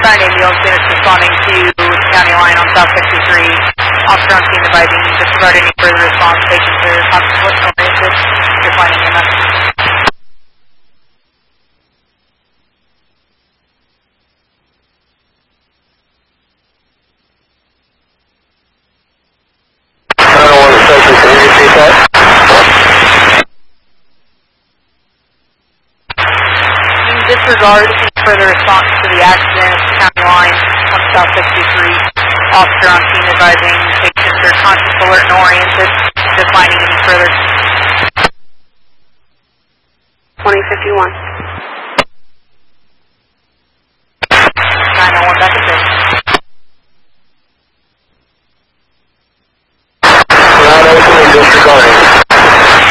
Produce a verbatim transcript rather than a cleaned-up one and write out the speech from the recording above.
Fire ambulance units responding to county line on South sixty-three. Officer on scene advising disregard any further response. Patients are hospital oriented. You're finding E M S. Disregard any further response to the accident, county line on South sixty-three. Officer on scene advising patients are conscious, alert, and oriented. Declining any further. twenty fifty-one.